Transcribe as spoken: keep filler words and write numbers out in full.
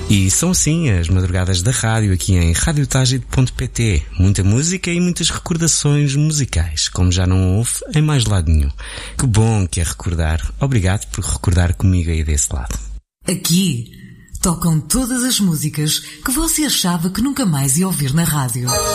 E são assim as madrugadas da rádio aqui em rádio tágide ponto pt. Muita música e muitas recordações musicais, como já não houve em mais lado nenhum. Que bom que é recordar. Obrigado por recordar comigo aí desse lado. Aqui tocam todas as músicas que você achava que nunca mais ia ouvir na rádio.